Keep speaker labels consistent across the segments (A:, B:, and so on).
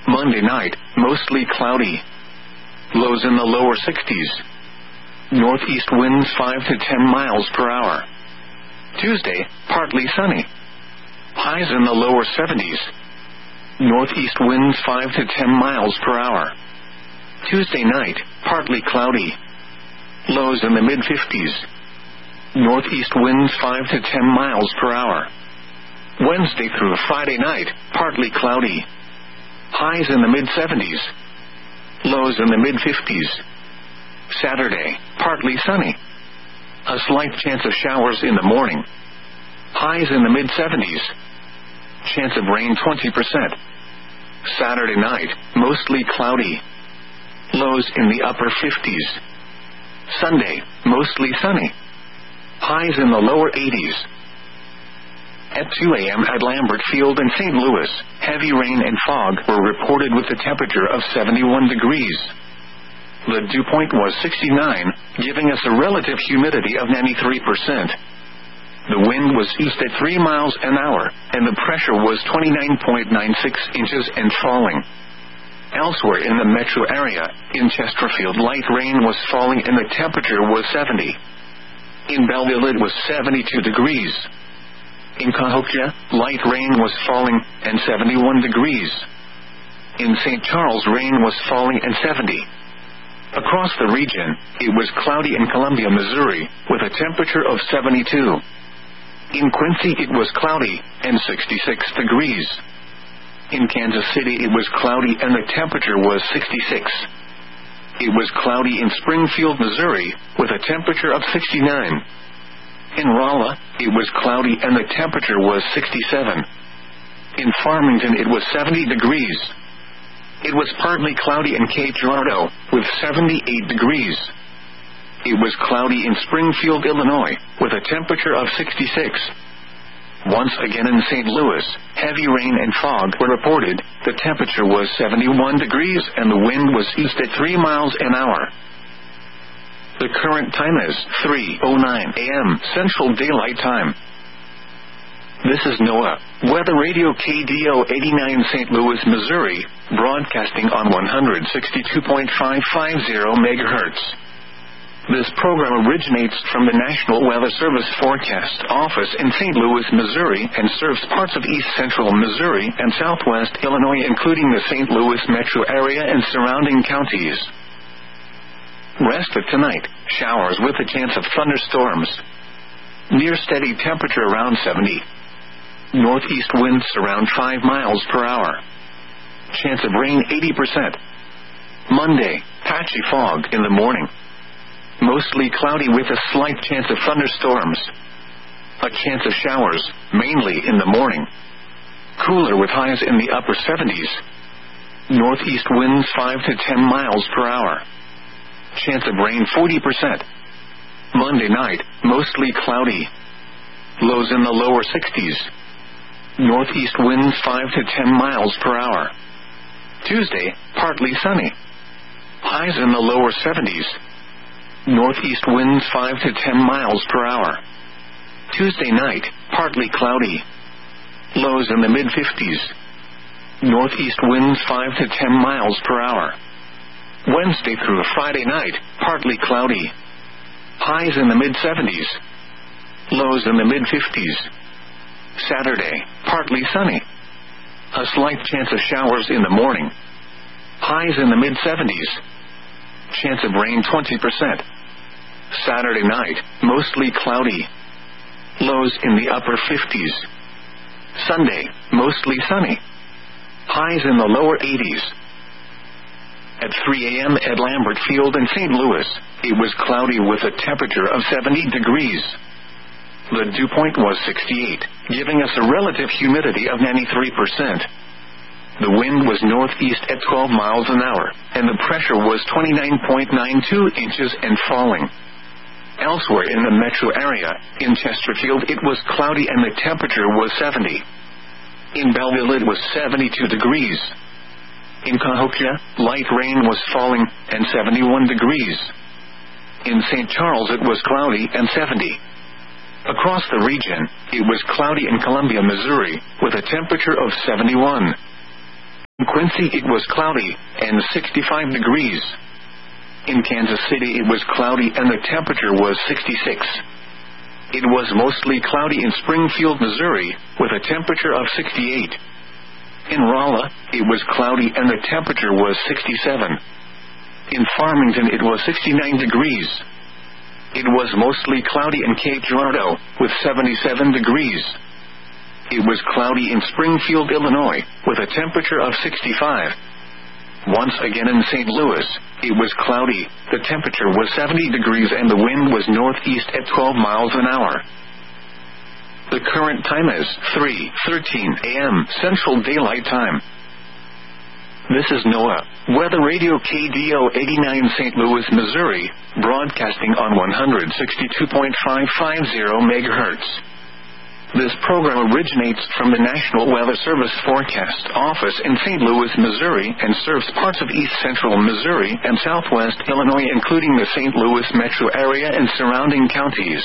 A: Monday night, mostly cloudy. Lows in the lower 60s. Northeast winds 5 to 10 miles per hour. Tuesday, partly sunny. Highs in the lower 70s. Northeast winds 5 to 10 miles per hour. Tuesday night, partly cloudy. Lows in the mid-50s. Northeast winds 5 to 10 miles per hour. Wednesday through Friday night, partly cloudy. Highs in the mid-70s. Lows in the mid-50s. Saturday, partly sunny. A slight chance of showers in the morning. Highs in the mid-70s. Chance of rain 20%. Saturday night, mostly cloudy. Lows in the upper 50s. Sunday, mostly sunny. Highs in the lower 80s. At 2 a.m. at Lambert Field in St. Louis, heavy rain and fog were reported with a temperature of 71 degrees. The dew point was 69, giving us a relative humidity of 93%. The wind was east at 3 miles an hour, and the pressure was 29.96 inches and falling. Elsewhere in the metro area, in Chesterfield, light rain was falling and the temperature was 70. In Belleville it was 72 degrees. In Cahokia, light rain was falling and 71 degrees. In St. Charles, rain was falling and 70. Across the region, it was cloudy in Columbia, Missouri, with a temperature of 72. In Quincy it was cloudy and 66 degrees. In Kansas City it was cloudy and the temperature was 66. It was cloudy in Springfield, Missouri, with a temperature of 69. In Rolla, it was cloudy and the temperature was 67. In Farmington it was 70 degrees. It was partly cloudy in Cape Girardeau, with 78 degrees. It was cloudy in Springfield, Illinois, with a temperature of 66. Once again in St. Louis, heavy rain and fog were reported. The temperature was 71 degrees and the wind was east at 3 miles an hour. The current time is 3:09 a.m. Central Daylight Time. This is NOAA, Weather Radio KDO 89 St. Louis, Missouri, broadcasting on 162.550 MHz. This program originates from the National Weather Service Forecast Office in St. Louis, Missouri, and serves parts of east central Missouri and southwest Illinois, including the St. Louis metro area and surrounding counties. Rest of tonight, showers with a chance of thunderstorms. Near steady temperature around 70. Northeast winds around 5 miles per hour. Chance of rain 80%. Monday, patchy fog in the morning. Mostly cloudy with a slight chance of thunderstorms. A chance of showers, mainly in the morning. Cooler with highs in the upper 70s. Northeast winds 5 to 10 miles per hour. Chance of rain 40%. Monday night, mostly cloudy. Lows in the lower 60s. Northeast winds 5 to 10 miles per hour. Tuesday, partly sunny. Highs in the lower 70s. Northeast winds 5 to 10 miles per hour. Tuesday night, partly cloudy. Lows in the mid-50s. Northeast winds 5 to 10 miles per hour. Wednesday through Friday night, partly cloudy. Highs in the mid-70s. Lows in the mid-50s. Saturday, partly sunny. A slight chance of showers in the morning. Highs in the mid-70s. Chance of rain 20%. Saturday night, mostly cloudy. Lows in the upper 50s. Sunday, mostly sunny. Highs in the lower 80s. At 3 a.m. at Lambert Field in St. Louis, it was cloudy with a temperature of 70 degrees. The dew point was 68, giving us a relative humidity of 93%. The wind was northeast at 12 miles an hour, and the pressure was 29.92 inches and falling. Elsewhere in the metro area, in Chesterfield, it was cloudy and the temperature was 70. In Belleville, it was 72 degrees. In Cahokia, light rain was falling and 71 degrees. In St. Charles, it was cloudy and 70. Across the region, it was cloudy in Columbia, Missouri, with a temperature of 71. In Quincy it was cloudy and 65 degrees. In Kansas City it was cloudy and the temperature was 66. It was mostly cloudy in Springfield, Missouri, with a temperature of 68. In Rolla, it was cloudy and the temperature was 67. In Farmington it was 69 degrees. It was mostly cloudy in Cape Girardeau, with 77 degrees. It was cloudy in Springfield, Illinois, with a temperature of 65. Once again in St. Louis, it was cloudy, the temperature was 70 degrees and the wind was northeast at 12 miles an hour. The current time is 3:13 a.m. Central Daylight Time. This is NOAA Weather Radio KDO 89 St. Louis, Missouri, broadcasting on 162.550 MHz. This program originates from the National Weather Service Forecast Office in St. Louis, Missouri, and serves parts of east central Missouri and southwest Illinois, including the St. Louis metro area and surrounding counties.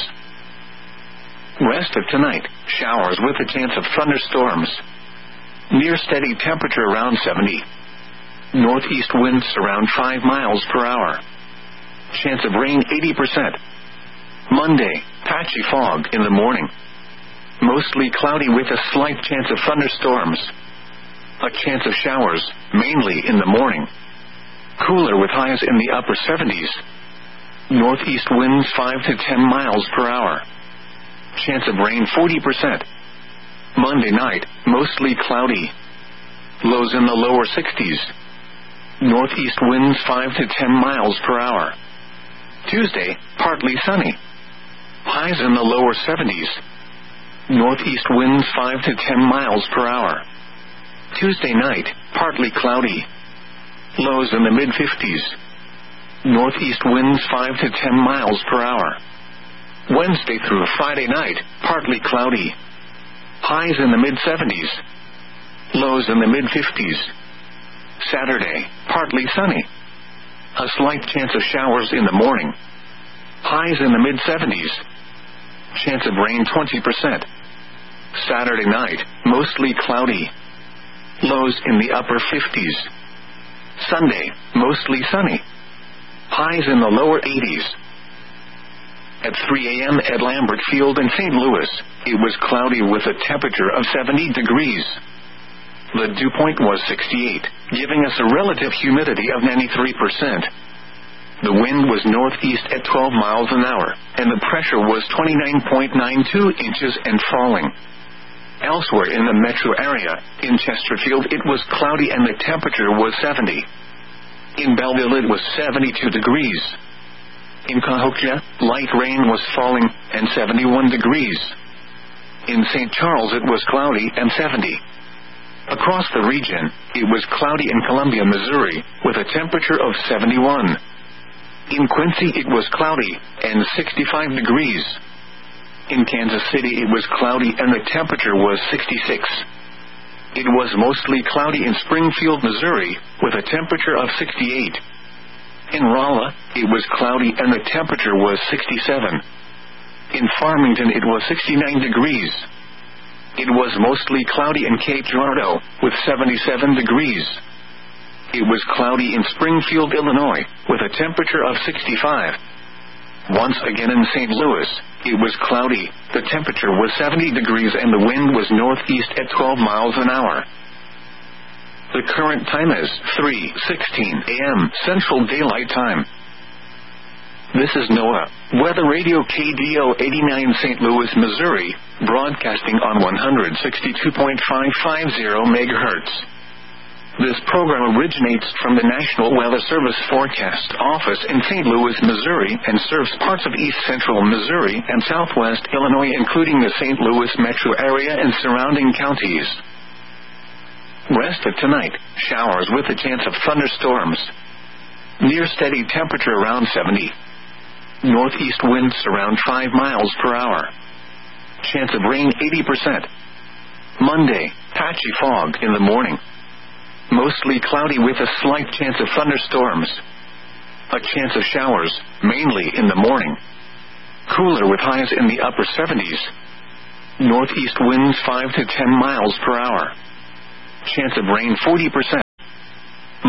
A: Rest of tonight, showers with a chance of thunderstorms. Near steady temperature around 70. Northeast winds around 5 miles per hour. Chance of rain 80%. Monday, patchy fog in the morning. Mostly cloudy with a slight chance of thunderstorms. A chance of showers, mainly in the morning. Cooler with highs in the upper 70s. Northeast winds 5 to 10 miles per hour. Chance of rain 40%. Monday night, mostly cloudy. Lows in the lower 60s. Northeast winds 5 to 10 miles per hour. Tuesday, partly sunny. Highs in the lower 70s. Northeast winds 5 to 10 miles per hour. Tuesday night, partly cloudy. Lows in the mid-50s. Northeast winds 5 to 10 miles per hour. Wednesday through Friday night, partly cloudy. Highs in the mid-70s. Lows in the mid-50s. Saturday, partly sunny. A slight chance of showers in the morning. Highs in the mid-70s. Chance of rain 20%. Saturday night, mostly cloudy. Lows in the upper 50s. Sunday, mostly sunny. Highs in the lower 80s. At 3 a.m. at Lambert Field in St. Louis, it was cloudy with a temperature of 70 degrees. The dew point was 68, giving us a relative humidity of 93%. The wind was northeast at 12 miles an hour, and the pressure was 29.92 inches and falling. Elsewhere in the metro area, in Chesterfield it was cloudy and the temperature was 70. In Belleville it was 72 degrees. In Cahokia, light rain was falling and 71 degrees. In St. Charles it was cloudy and 70. Across the region, it was cloudy in Columbia, Missouri, with a temperature of 71. In Quincy it was cloudy and 65 degrees. In Kansas City it was cloudy and the temperature was 66. It was mostly cloudy in Springfield, Missouri, with a temperature of 68. In Rolla, it was cloudy and the temperature was 67. In Farmington it was 69 degrees. It was mostly cloudy in Cape Girardeau, with 77 degrees. It was cloudy in Springfield, Illinois, with a temperature of 65. Once again in St. Louis, it was cloudy, the temperature was 70 degrees and the wind was northeast at 12 miles an hour. The current time is 3:16 a.m. Central Daylight Time. This is NOAA Weather Radio KDO 89 St. Louis, Missouri, broadcasting on 162.550 MHz. This program originates from the National Weather Service Forecast Office in St. Louis, Missouri, and serves parts of east central Missouri and southwest Illinois, including the St. Louis metro area and surrounding counties. Rest of tonight, showers with a chance of thunderstorms. Near steady temperature around 70. Northeast winds around 5 miles per hour. Chance of rain 80%. Monday, patchy fog in the morning. Mostly cloudy with a slight chance of thunderstorms. A chance of showers, mainly in the morning. Cooler with highs in the upper 70s. Northeast winds 5 to 10 miles per hour. Chance of rain 40%.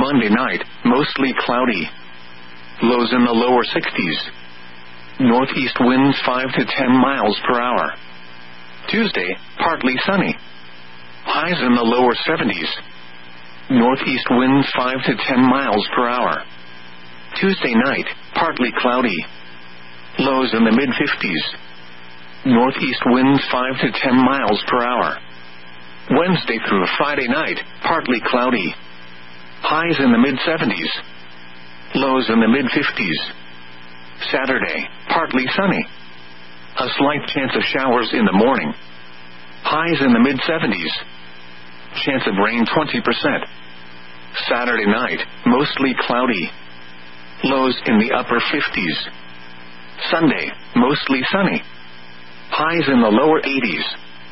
A: Monday night, mostly cloudy. Lows in the lower 60s. Northeast winds 5 to 10 miles per hour. Tuesday, partly sunny. Highs in the lower 70s. Northeast winds 5 to 10 miles per hour. Tuesday night, partly cloudy. Lows in the mid-50s. Northeast winds 5 to 10 miles per hour. Wednesday through Friday night, partly cloudy. Highs in the mid-70s. Lows in the mid-50s. Saturday, partly sunny. A slight chance of showers in the morning. Highs in the mid-70s. Chance of rain 20%. Saturday night, mostly cloudy. Lows in the upper 50s. Sunday, mostly sunny. Highs in the lower 80s.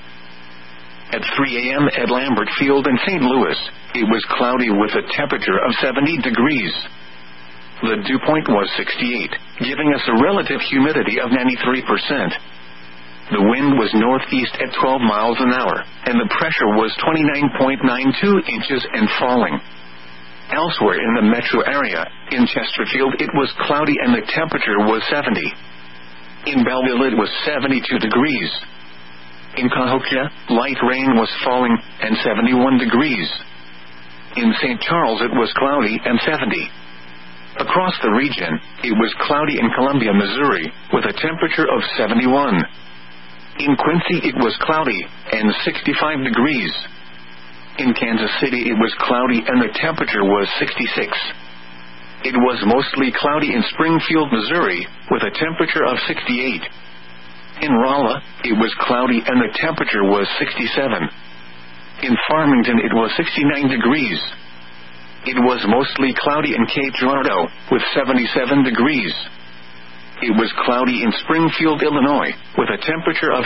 A: At 3 a.m. at Lambert Field in St. Louis, it was cloudy with a temperature of 70 degrees. The dew point was 68, giving us a relative humidity of 93%. The wind was northeast at 12 miles an hour, and the pressure was 29.92 inches and falling. Elsewhere in the metro area, in Chesterfield it was cloudy and the temperature was 70. In Belleville it was 72 degrees. In Cahokia, light rain was falling and 71 degrees. In St. Charles it was cloudy and 70. Across the region, it was cloudy in Columbia, Missouri, with a temperature of 71. In Quincy it was cloudy and 65 degrees. In Kansas City it was cloudy and the temperature was 66. It was mostly cloudy in Springfield, Missouri, with a temperature of 68. In Rolla, it was cloudy and the temperature was 67. In Farmington it was 69 degrees. It was mostly cloudy in Cape Girardeau, with 77 degrees. It was cloudy in Springfield, Illinois, with a temperature of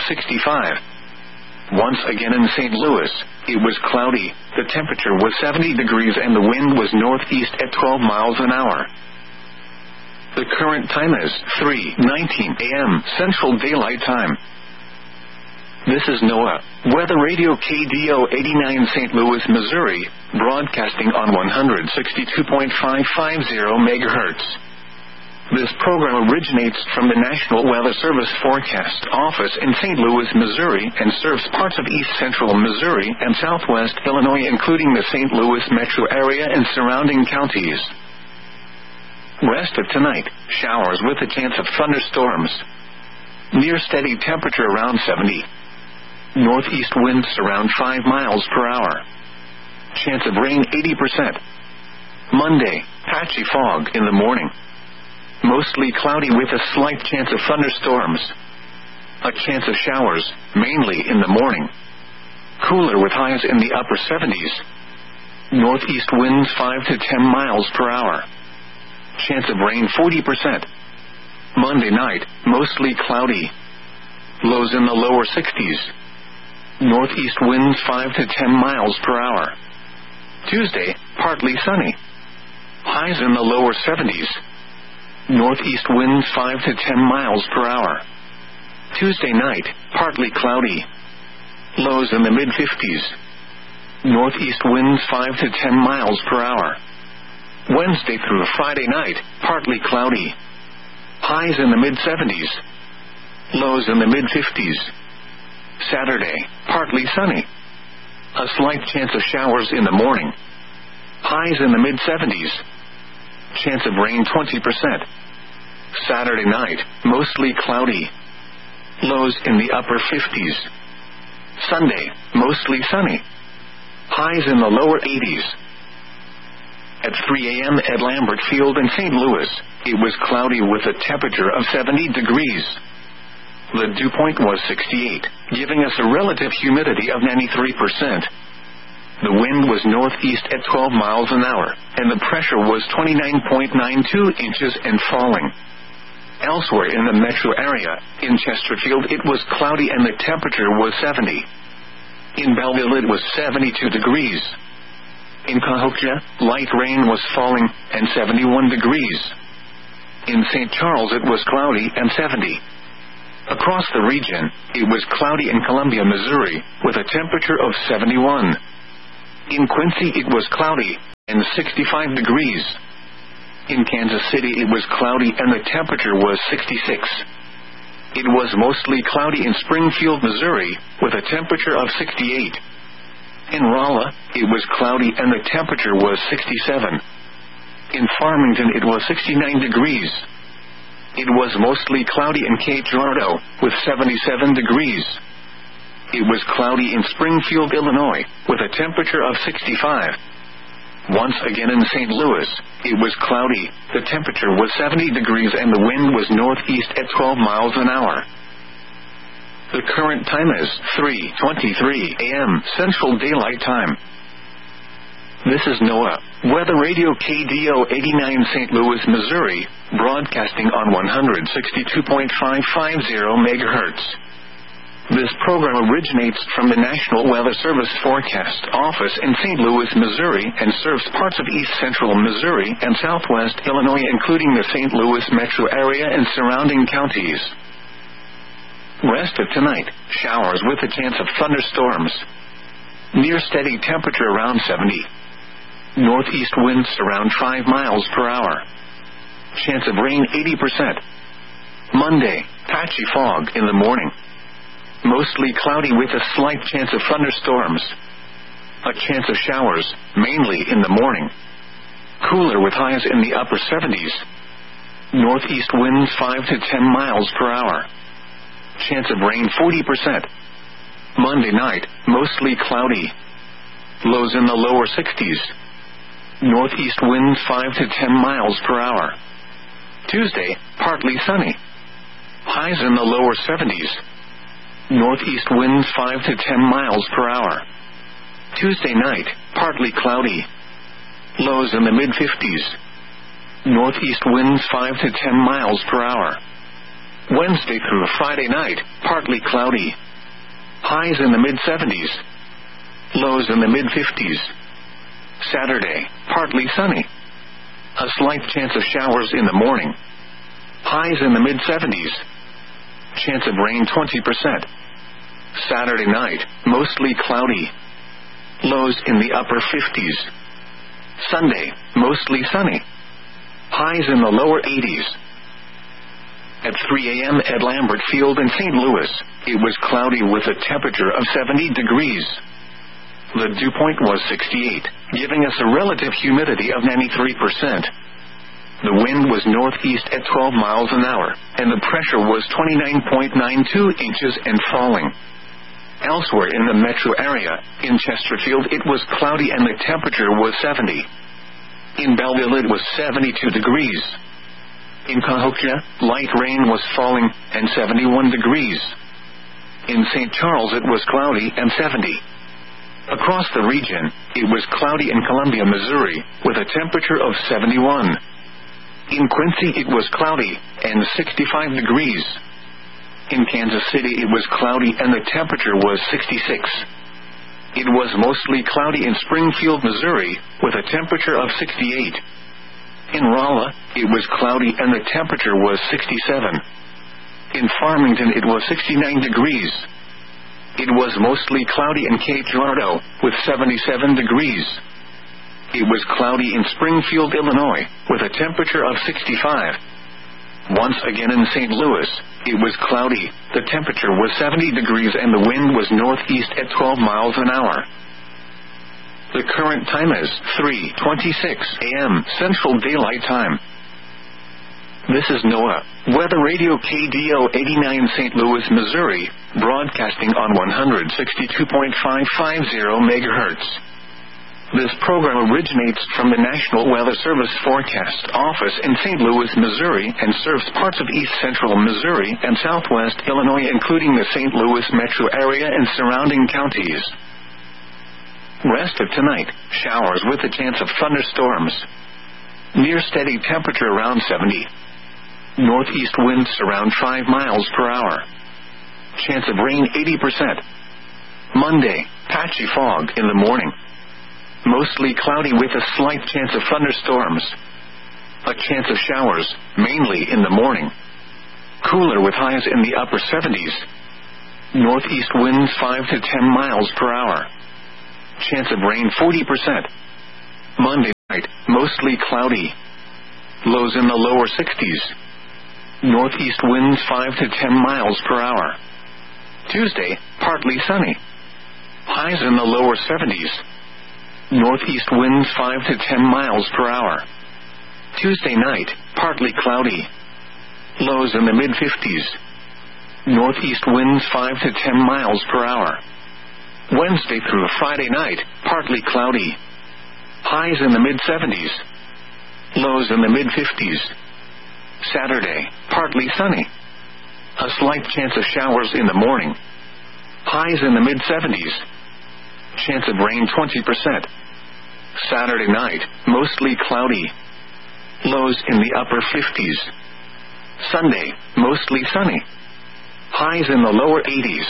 A: 65. Once again in St. Louis, it was cloudy, the temperature was 70 degrees and the wind was northeast at 12 miles an hour. The current time is 3:19 a.m. Central Daylight Time. This is NOAA, Weather Radio KDO 89 St. Louis, Missouri, broadcasting on 162.550 MHz. This program originates from the National Weather Service Forecast Office in St. Louis, Missouri, and serves parts of east central Missouri and southwest Illinois, including the St. Louis metro area and surrounding counties. Rest of tonight, showers with a chance of thunderstorms. Near steady temperature around 70. Northeast winds around 5 miles per hour. Chance of rain 80%. Monday, patchy fog in the morning. Mostly cloudy with a slight chance of thunderstorms. A chance of showers, mainly in the morning. Cooler with highs in the upper 70s. Northeast winds 5 to 10 miles per hour. Chance of rain 40%. Monday night, mostly cloudy. Lows in the lower 60s. Northeast winds 5 to 10 miles per hour. Tuesday, partly sunny. Highs in the lower 70s. Northeast winds 5 to 10 miles per hour. Tuesday night, partly cloudy. Lows in the mid-50s. Northeast winds 5 to 10 miles per hour. Wednesday through Friday night, partly cloudy. Highs in the mid-70s. Lows in the mid-50s. Saturday, partly sunny. A slight chance of showers in the morning. Highs in the mid-70s. Chance of rain 20%. Saturday night, mostly cloudy. Lows in the upper 50s. Sunday, mostly sunny. Highs in the lower 80s. At 3 a.m. at Lambert Field in St. Louis, it was cloudy with a temperature of 70 degrees. The dew point was 68, giving us a relative humidity of 93%. The wind was northeast at 12 miles an hour, and the pressure was 29.92 inches and falling. Elsewhere in the metro area, in Chesterfield it was cloudy and the temperature was 70. In Belleville it was 72 degrees. In Cahokia, light rain was falling and 71 degrees. In St. Charles it was cloudy and 70. Across the region, it was cloudy in Columbia, Missouri, with a temperature of 71. In Quincy it was cloudy and 65 degrees. In Kansas City it was cloudy and the temperature was 66. It was mostly cloudy in Springfield, Missouri, with a temperature of 68. In Rolla, it was cloudy and the temperature was 67. In Farmington it was 69 degrees. It was mostly cloudy in Cape Girardeau, with 77 degrees. It was cloudy in Springfield, Illinois, with a temperature of 65. Once again in St. Louis, it was cloudy, the temperature was 70 degrees and the wind was northeast at 12 miles an hour. The current time is 3:23 a.m. Central Daylight Time. This is NOAA Weather Radio KDO 89 St. Louis, Missouri, broadcasting on 162.550 MHz. This program originates from the National Weather Service Forecast Office in St. Louis, Missouri, and serves parts of east central Missouri and southwest Illinois, including the St. Louis metro area and surrounding counties. Rest of tonight, showers with a chance of thunderstorms. Near steady temperature around 70. Northeast winds around 5 miles per hour. Chance of rain 80%. Monday, patchy fog in the morning. Mostly cloudy with a slight chance of thunderstorms. A chance of showers, mainly in the morning. Cooler with highs in the upper 70s. Northeast winds 5 to 10 miles per hour. Chance of rain 40%. Monday night, mostly cloudy. Lows in the lower 60s. Northeast winds 5 to 10 miles per hour. Tuesday, partly sunny. Highs in the lower 70s. Northeast winds 5 to 10 miles per hour. Tuesday night, partly cloudy. Lows in the mid-50s. Northeast winds 5 to 10 miles per hour. Wednesday through Friday night, partly cloudy. Highs in the mid-70s. Lows in the mid-50s. Saturday, partly sunny. A slight chance of showers in the morning. Highs in the mid-70s. Chance of rain 20%. Saturday night, mostly cloudy. Lows in the upper 50s. Sunday, mostly sunny. Highs in the lower 80s. At 3 a.m. at Lambert Field in St. Louis, it was cloudy with a temperature of 70 degrees. The dew point was 68, giving us a relative humidity of 93%. The wind was northeast at 12 miles an hour, and the pressure was 29.92 inches and falling. Elsewhere in the metro area, in Chesterfield it was cloudy and the temperature was 70. In Belleville it was 72 degrees. In Cahokia, light rain was falling, and 71 degrees. In St. Charles it was cloudy and 70. Across the region, it was cloudy in Columbia, Missouri, with a temperature of 71. In Quincy it was cloudy, and 65 degrees. In Kansas City it was cloudy and the temperature was 66. It was mostly cloudy in Springfield, Missouri, with a temperature of 68. In Rolla, it was cloudy and the temperature was 67. In Farmington it was 69 degrees. It was mostly cloudy in Cape Girardeau, with 77 degrees. It was cloudy in Springfield, Illinois, with a temperature of 65. Once again in St. Louis, it was cloudy, the temperature was 70 degrees and the wind was northeast at 12 miles an hour. The current time is 3:26 a.m. Central Daylight Time. This is NOAA Weather Radio KDO 89 St. Louis, Missouri, broadcasting on 162.550 MHz. This program originates from the National Weather Service Forecast Office in St. Louis, Missouri, and serves parts of east central Missouri and southwest Illinois, including the St. Louis metro area and surrounding counties. Rest of tonight, showers with a chance of thunderstorms. Near steady temperature around 70. Northeast winds around 5 miles per hour. Chance of rain 80%. Monday, patchy fog in the morning. Mostly cloudy with a slight chance of thunderstorms. A chance of showers, mainly in the morning. Cooler with highs in the upper 70s. Northeast winds 5 to 10 miles per hour. Chance of rain 40%. Monday Night, mostly cloudy. Lows in the lower 60s. Northeast winds 5 to 10 miles per hour. Tuesday, partly sunny. Highs in the lower 70s. Northeast winds 5 to 10 miles per hour. Tuesday night, partly cloudy. Lows in the mid-50s. Northeast winds 5 to 10 miles per hour. Wednesday through Friday night, partly cloudy. Highs in the mid-70s. Lows in the mid-50s. Saturday, partly sunny. A slight chance of showers in the morning. Highs in the mid-70s. Chance of rain 20%. Saturday night, mostly cloudy. Lows in the upper 50s. Sunday, mostly sunny. Highs in the lower 80s.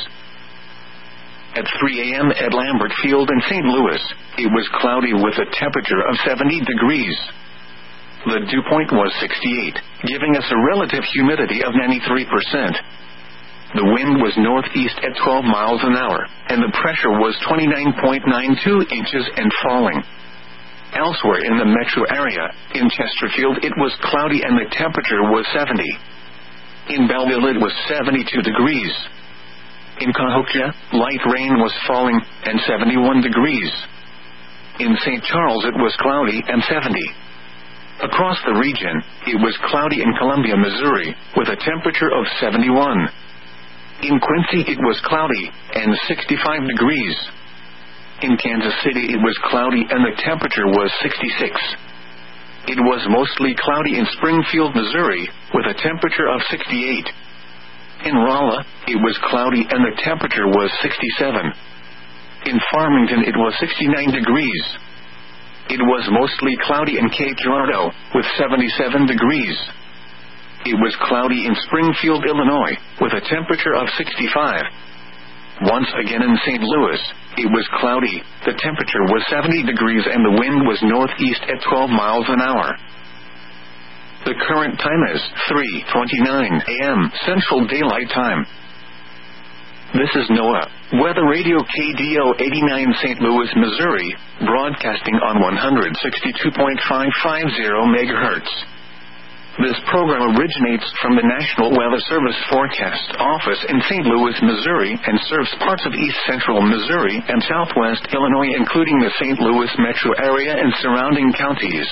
A: At 3 a.m. at Lambert Field in St. Louis, it was cloudy with a temperature of 70 degrees. The dew point was 68, giving us a relative humidity of 93%. The wind was northeast at 12 miles an hour, and the pressure was 29.92 inches and falling. Elsewhere in the metro area, in Chesterfield it was cloudy and the temperature was 70. In Belleville it was 72 degrees. In Cahokia, light rain was falling and 71 degrees. In St. Charles it was cloudy and 70. Across the region, it was cloudy in Columbia, Missouri, with a temperature of 71. In Quincy it was cloudy and 65 degrees. In Kansas City it was cloudy and the temperature was 66. It was mostly cloudy in Springfield, Missouri, with a temperature of 68. In Rolla, it was cloudy and the temperature was 67. In Farmington it was 69 degrees. It was mostly cloudy in Cape Girardeau, with 77 degrees. It was cloudy in Springfield, Illinois, with a temperature of 65. Once again in St. Louis, it was cloudy, the temperature was 70 degrees and the wind was northeast at 12 miles an hour. The current time is 3:29 a.m. Central Daylight Time. This is NOAA, Weather Radio KDO 89 St. Louis, Missouri, broadcasting on 162.550 MHz. This program originates from the National Weather Service Forecast Office in St. Louis, Missouri, and serves parts of east central Missouri and southwest Illinois, including the St. Louis metro area and surrounding counties.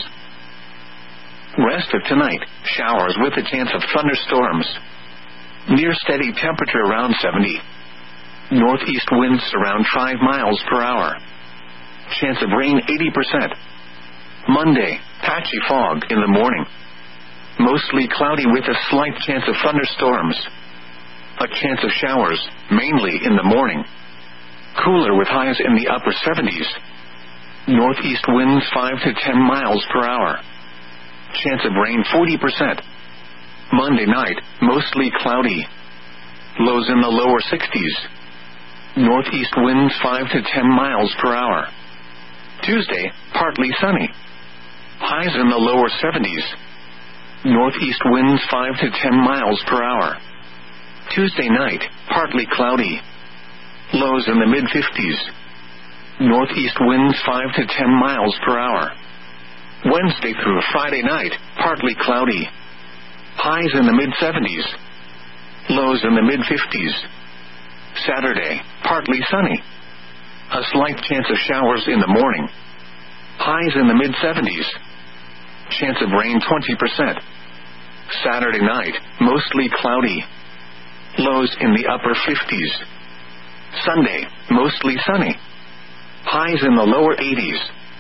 A: Rest of tonight, showers with a chance of thunderstorms. Near steady temperature around 70. Northeast winds around 5 miles per hour. Chance of rain 80%. Monday, patchy fog in the morning. Mostly cloudy with a slight chance of thunderstorms. A chance of showers, mainly in the morning. Cooler with highs in the upper 70s. Northeast winds 5 to 10 miles per hour. Chance of rain 40%. Monday night, mostly cloudy. Lows in the lower 60s. Northeast winds 5 to 10 miles per hour. Tuesday, partly sunny. Highs in the lower 70s. Northeast winds 5 to 10 miles per hour. Tuesday night, partly cloudy. Lows in the mid-50s. Northeast winds 5 to 10 miles per hour. Wednesday through Friday night, partly cloudy. Highs in the mid-70s. Lows in the mid-50s. Saturday, partly sunny. A slight chance of showers in the morning. Highs in the mid-70s. Chance of rain 20%. Saturday night, mostly cloudy. Lows in the upper 50s. Sunday, mostly sunny. Highs in the lower 80s.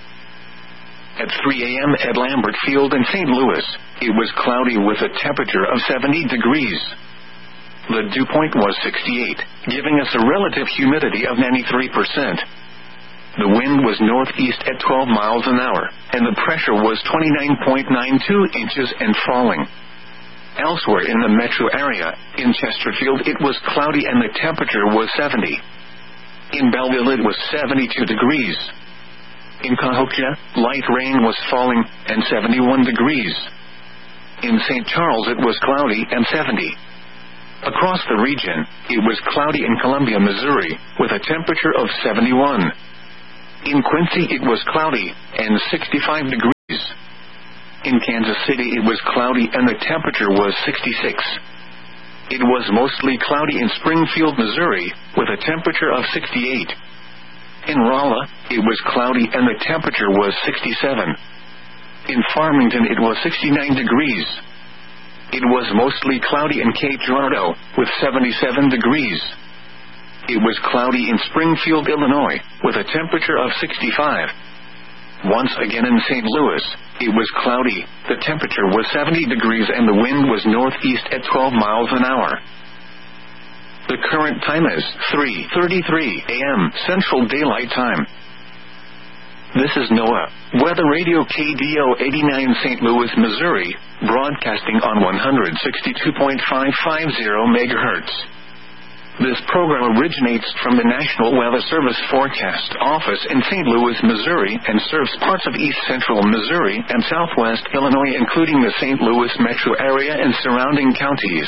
A: At 3 a.m. at Lambert Field in St. Louis, it was cloudy with a temperature of 70 degrees. The dew point was 68, giving us a relative humidity of 93%. The wind was northeast at 12 miles an hour, and the pressure was 29.92 inches and falling. Elsewhere in the metro area, in Chesterfield it was cloudy and the temperature was 70. In Belleville it was 72 degrees. In Cahokia, light rain was falling and 71 degrees. In St. Charles it was cloudy and 70. Across the region, it was cloudy in Columbia, Missouri, with a temperature of 71. In Quincy it was cloudy and 65 degrees. In Kansas City it was cloudy and the temperature was 66. It was mostly cloudy in Springfield, Missouri, with a temperature of 68. In Rolla, it was cloudy and the temperature was 67. In Farmington it was 69 degrees. It was mostly cloudy in Cape Girardeau, with 77 degrees. It was cloudy in Springfield, Illinois, with a temperature of 65. Once again in St. Louis, it was cloudy, the temperature was 70 degrees and the wind was northeast at 12 miles an hour. The current time is 3:33 a.m. Central Daylight Time. This is NOAA Weather Radio KDO 89 St. Louis, Missouri, broadcasting on 162.550 MHz. This program originates from the National Weather Service Forecast Office in St. Louis, Missouri, and serves parts of east central Missouri and southwest Illinois, including the St. Louis metro area and surrounding counties.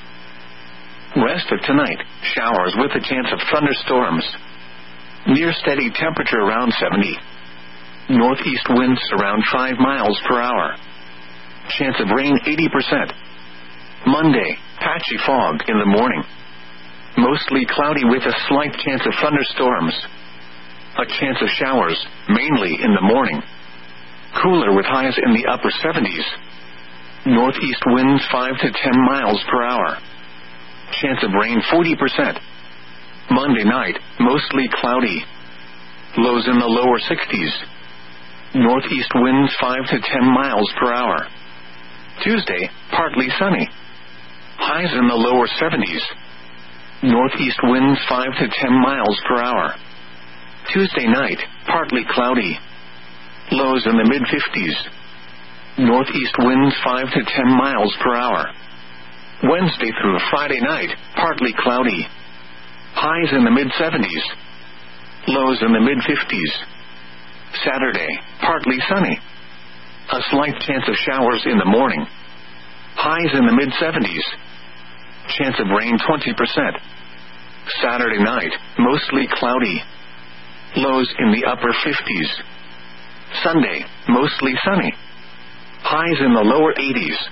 A: Rest of tonight, showers with a chance of thunderstorms. Near steady temperature around 70. Northeast winds around 5 miles per hour. Chance of rain 80%. Monday, patchy fog in the morning. Mostly cloudy with a slight chance of thunderstorms. A chance of showers, mainly in the morning. Cooler with highs in the upper 70s. Northeast winds 5 to 10 miles per hour. Chance of rain 40%. Monday night, mostly cloudy. Lows in the lower 60s. Northeast winds 5 to 10 miles per hour. Tuesday, partly sunny. Highs in the lower 70s. Northeast winds 5 to 10 miles per hour. Tuesday night, partly cloudy. Lows in the mid-50s. Northeast winds 5 to 10 miles per hour. Wednesday through Friday night, partly cloudy. Highs in the mid-70s. Lows in the mid-50s. Saturday, partly sunny. A slight chance of showers in the morning. Highs in the mid-70s. Chance of rain 20%. Saturday night, mostly cloudy. Lows in the upper 50s. Sunday, mostly sunny. Highs in the lower 80s.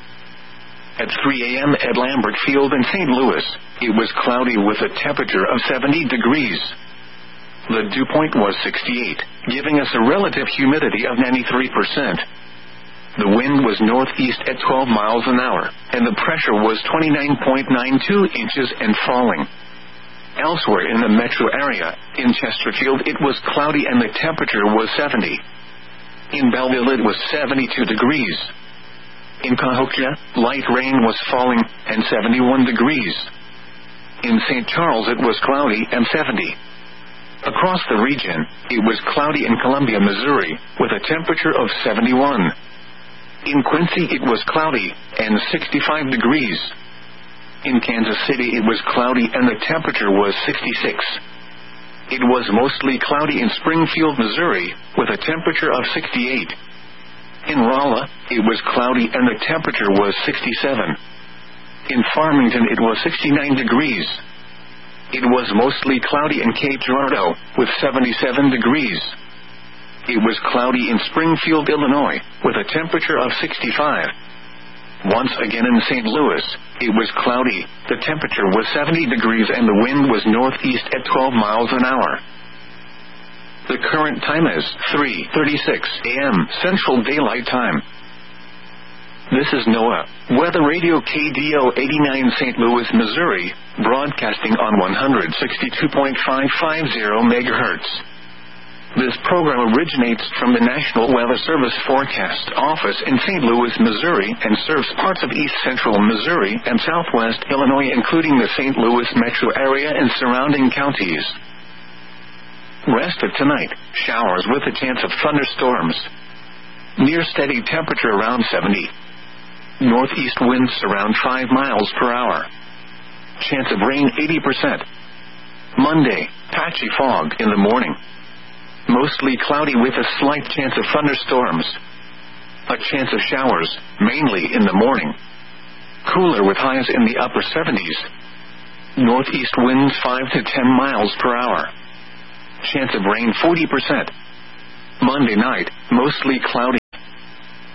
A: At 3 a.m. at Lambert Field in St. Louis, it was cloudy with a temperature of 70 degrees. The dew point was 68, giving us a relative humidity of 93%. The wind was northeast at 12 miles an hour, and the pressure was 29.92 inches and falling. Elsewhere in the metro area, in Chesterfield it was cloudy and the temperature was 70. In Belleville it was 72 degrees. In Cahokia, light rain was falling, and 71 degrees. In St. Charles it was cloudy and 70. Across the region, it was cloudy in Columbia, Missouri, with a temperature of 71. In Quincy it was cloudy, and 65 degrees. In Kansas City it was cloudy and the temperature was 66. It was mostly cloudy in Springfield, Missouri, with a temperature of 68. In Rolla, it was cloudy and the temperature was 67. In Farmington it was 69 degrees. It was mostly cloudy in Cape Girardeau, with 77 degrees. It was cloudy in Springfield, Illinois, with a temperature of 65. Once again in St. Louis, it was cloudy, the temperature was 70 degrees and the wind was northeast at 12 miles an hour. The current time is 3:36 a.m. Central Daylight Time. This is NOAA Weather Radio KDO 89 St. Louis, Missouri, broadcasting on 162.550 MHz. This program originates from the National Weather Service Forecast Office in St. Louis, Missouri, and serves parts of east central Missouri and southwest Illinois, including the St. Louis metro area and surrounding counties. Rest of tonight, showers with a chance of thunderstorms. Near steady temperature around 70. Northeast winds around 5 miles per hour. Chance of rain 80%. Monday, patchy fog in the morning. Mostly cloudy with a slight chance of thunderstorms. A chance of showers, mainly in the morning. Cooler with highs in the upper 70s. Northeast winds 5 to 10 miles per hour. Chance of rain 40%. Monday night, mostly cloudy.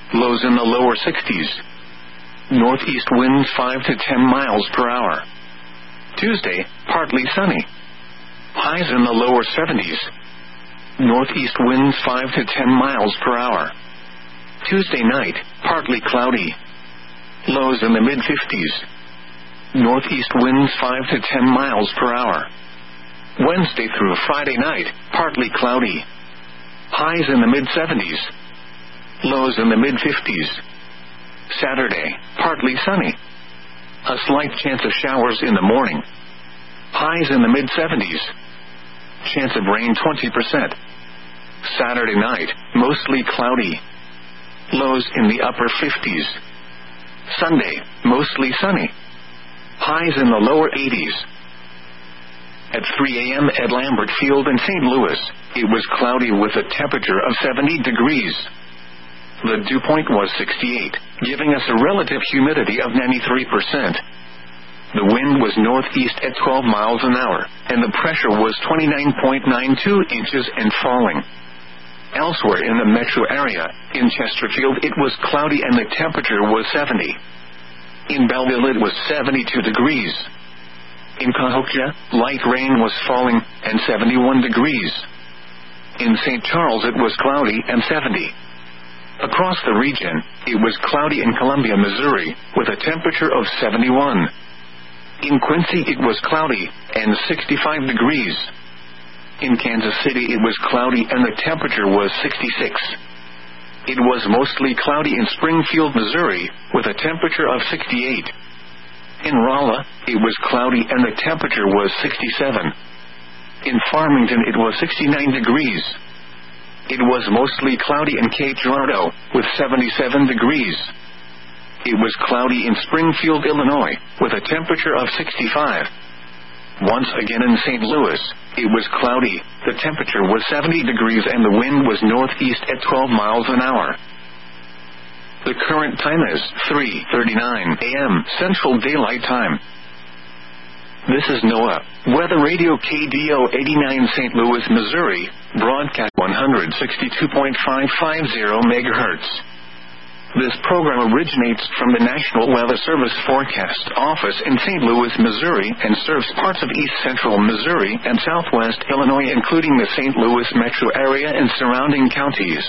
A: Lows in the lower 60s. Northeast winds 5 to 10 miles per hour. Tuesday, partly sunny. Highs in the lower 70s. Northeast winds 5 to 10 miles per hour. Tuesday night, partly cloudy. Lows in the mid-50s. Northeast winds 5 to 10 miles per hour. Wednesday through Friday night, partly cloudy. Highs in the mid-70s. Lows in the mid-50s. Saturday, partly sunny. A slight chance of showers in the morning. Highs in the mid-70s. Chance of rain 20%. Saturday night, mostly cloudy. Lows in the upper 50s. Sunday, mostly sunny. Highs in the lower 80s. At 3 a.m. at Lambert Field in St. Louis, it was cloudy with a temperature of 70 degrees. The dew point was 68, giving us a relative humidity of 93%. The wind was northeast at 12 miles an hour, and the pressure was 29.92 inches and falling. Elsewhere in the metro area, in Chesterfield it was cloudy and the temperature was 70. In Belleville it was 72 degrees. In Cahokia, light rain was falling and 71 degrees. In St. Charles it was cloudy and 70. Across the region, it was cloudy in Columbia, Missouri, with a temperature of 71. In Quincy it was cloudy and 65 degrees. In Kansas City it was cloudy and the temperature was 66. It was mostly cloudy in Springfield, Missouri, with a temperature of 68. In Rolla, it was cloudy and the temperature was 67. In Farmington it was 69 degrees. It was mostly cloudy in Cape Girardeau, with 77 degrees. It was cloudy in Springfield, Illinois, with a temperature of 65. Once again in St. Louis, it was cloudy, the temperature was 70 degrees and the wind was northeast at 12 miles an hour. The current time is 3:39 a.m. Central Daylight Time. This is NOAA Weather Radio KDO 89 St. Louis, Missouri, broadcast 162.550 megahertz. This program originates from the National Weather Service Forecast Office in St. Louis, Missouri, and serves parts of east central Missouri and southwest Illinois, including the St. Louis metro area and surrounding counties.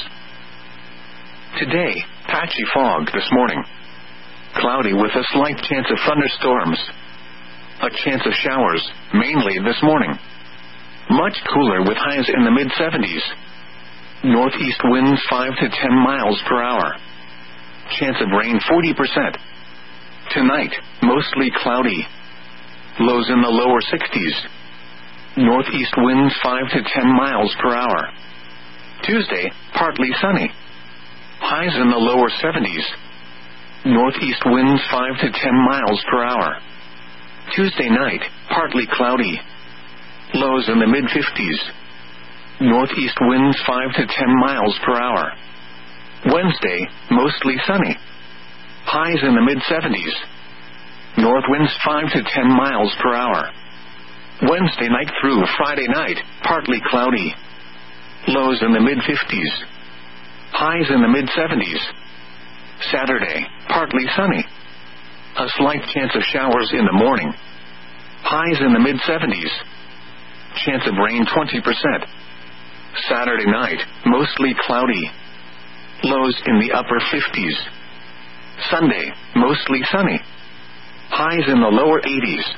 A: Today, patchy fog this morning. Cloudy with a slight chance of thunderstorms. A chance of showers, mainly this morning. Much cooler with highs in the mid-70s. Northeast winds 5 to 10 miles per hour. Chance of rain 40%. Tonight, mostly cloudy. Lows in the lower 60s. Northeast winds 5 to 10 miles per hour. Tuesday, partly sunny. Highs in the lower 70s. Northeast winds 5 to 10 miles per hour. Tuesday night, partly cloudy. Lows in the mid-50s. Northeast winds 5 to 10 miles per hour. Wednesday, mostly sunny. Highs in the mid-70s. North winds 5 to 10 miles per hour. Wednesday night through Friday night, partly cloudy. Lows in the mid-50s. Highs in the mid-70s. Saturday, partly sunny. A slight chance of showers in the morning. Highs in the mid-70s. Chance of rain 20%. Saturday night, mostly cloudy. Lows in the upper 50s. Sunday, mostly sunny. Highs in the lower 80s.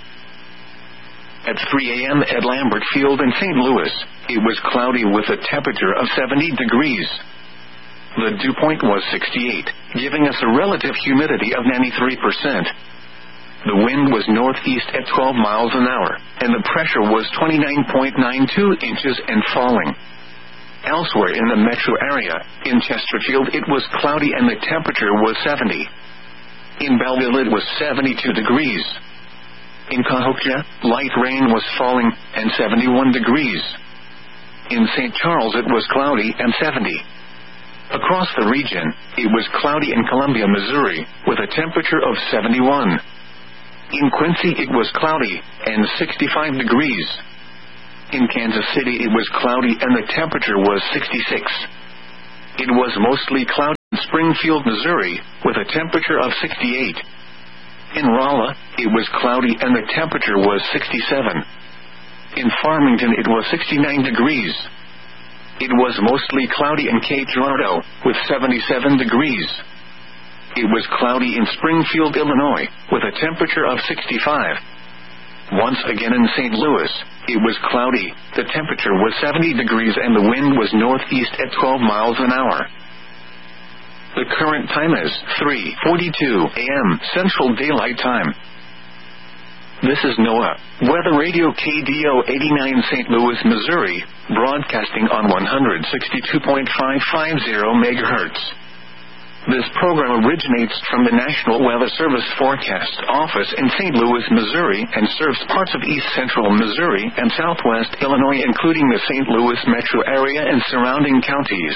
A: At 3 a.m. at Lambert Field in St. Louis, it was cloudy with a temperature of 70 degrees. The dew point was 68, giving us a relative humidity of 93%. The wind was northeast at 12 miles an hour, and the pressure was 29.92 inches and falling. Elsewhere in the metro area, in Chesterfield it was cloudy and the temperature was 70. In Belleville it was 72 degrees. In Cahokia, light rain was falling and 71 degrees. In St. Charles it was cloudy and 70. Across the region, it was cloudy in Columbia, Missouri, with a temperature of 71. In Quincy it was cloudy and 65 degrees. In Kansas City it was cloudy and the temperature was 66. It was mostly cloudy. Springfield, Missouri, with a temperature of 68. In Rolla, it was cloudy and the temperature was 67. In Farmington, it was 69 degrees. It was mostly cloudy in Cape Girardeau, with 77 degrees. It was cloudy in Springfield, Illinois, with a temperature of 65. Once again in St. Louis, it was cloudy, the temperature was 70 degrees and the wind was northeast at 12 miles an hour. The current time is 3:42 a.m. Central Daylight Time. This is NOAA Weather Radio KDO 89 St. Louis, Missouri, broadcasting on 162.550 MHz. This program originates from the National Weather Service Forecast Office in St. Louis, Missouri, and serves parts of east central Missouri and southwest Illinois, including the St. Louis metro area and surrounding counties.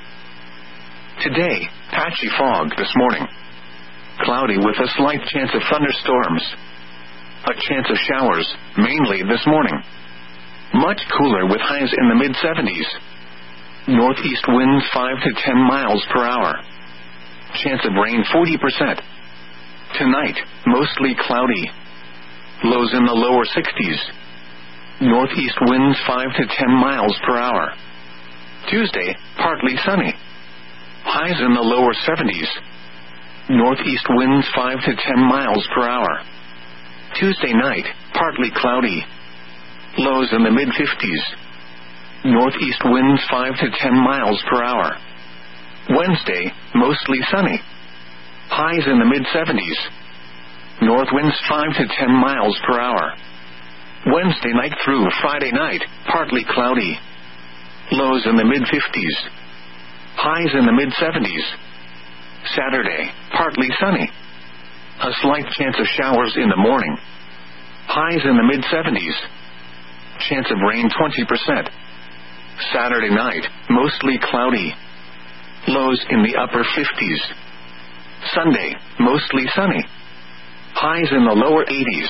A: Today, patchy fog this morning. Cloudy with a slight chance of thunderstorms. A chance of showers, mainly this morning. Much cooler with highs in the mid-70s. Northeast winds 5 to 10 miles per hour. Chance of rain 40%. Tonight, mostly cloudy. Lows in the lower 60s. Northeast winds 5 to 10 miles per hour. Tuesday, partly sunny. Highs in the lower 70s. Northeast winds 5 to 10 miles per hour. Tuesday night, partly cloudy. Lows in the mid-50s. Northeast winds 5 to 10 miles per hour. Wednesday, mostly sunny. Highs in the mid-70s. North winds 5 to 10 miles per hour. Wednesday night through Friday night, partly cloudy. Lows in the mid-50s. Highs in the mid-70s. Saturday, partly sunny. A slight chance of showers in the morning. Highs in the mid-70s. Chance of rain 20%. Saturday night, mostly cloudy. Lows in the upper 50s. Sunday, mostly sunny. Highs in the lower 80s.